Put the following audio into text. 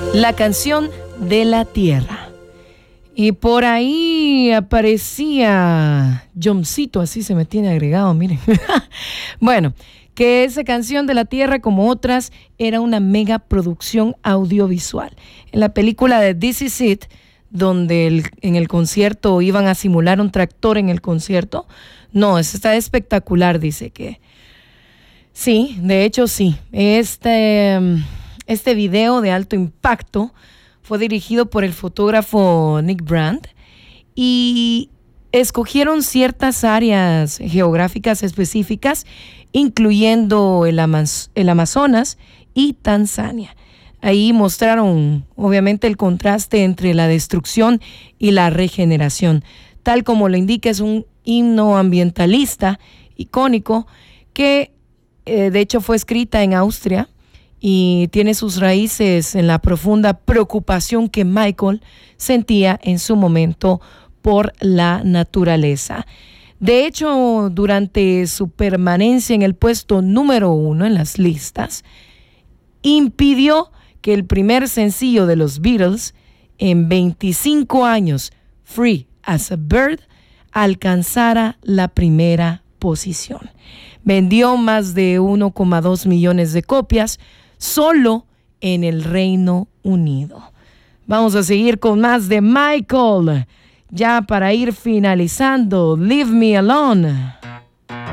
La canción de la tierra. Y por ahí aparecía Johncito, así se me tiene agregado, miren. Bueno, que esa canción de la tierra, como otras, era una mega producción audiovisual. En la película de This Is It, donde en el concierto iban a simular un tractor en el concierto, no, eso está espectacular, dice que. Sí, de hecho sí. Este video de alto impacto fue dirigido por el fotógrafo Nick Brandt y escogieron ciertas áreas geográficas específicas, incluyendo el Amazonas y Tanzania. Ahí mostraron obviamente el contraste entre la destrucción y la regeneración. Tal como lo indica, es un himno ambientalista icónico que de hecho fue escrita en Austria y tiene sus raíces en la profunda preocupación que Michael sentía en su momento por la naturaleza. De hecho, durante su permanencia en el puesto número 1 en las listas, impidió que el primer sencillo de los Beatles en 25 años, Free as a Bird, alcanzara la primera posición. Vendió más de 1,2 millones de copias solo en el Reino Unido. Vamos a seguir con más de Michael, ya para ir finalizando. Leave Me Alone.